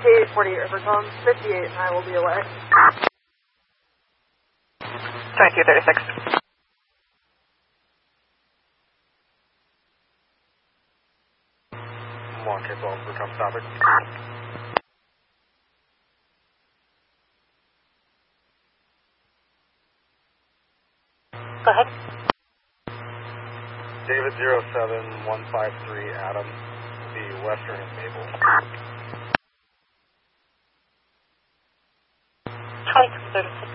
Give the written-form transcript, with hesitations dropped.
K-48 Riverton, 58, and I will be away. 2236. Long K-12, Riverton topic. Go ahead. David 07153, Adam, the Western of Maple. 2236.